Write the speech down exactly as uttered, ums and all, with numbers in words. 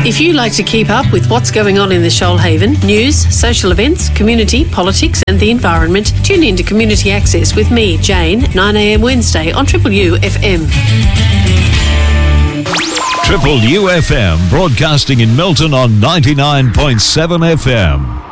If you like to keep up with what's going on in the Shoalhaven, news, social events, community, politics and the environment, tune in to Community Access with me, Jane, nine a m Wednesday on Triple U F M. Triple U F M, broadcasting in Milton on ninety-nine point seven F M.